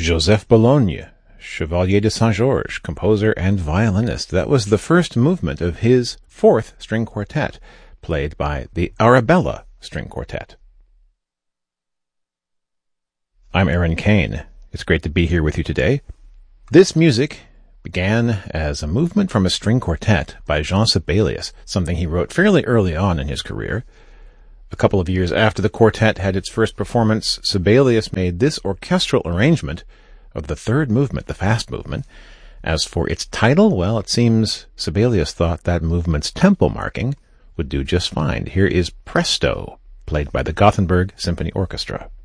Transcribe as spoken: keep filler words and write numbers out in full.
Joseph Bologne, Chevalier de Saint-Georges, composer and violinist. That was the first movement of his fourth string quartet, played by the Arabella String Quartet. I'm Aaron Kane. It's great to be here with you today. This music began as a movement from a string quartet by Jean Sibelius, something he wrote fairly early on in his career. A couple of years after the quartet had its first performance, Sibelius made this orchestral arrangement of the third movement, the fast movement. As for its title, well, it seems Sibelius thought that movement's tempo marking would do just fine. Here is Presto, played by the Gothenburg Symphony Orchestra.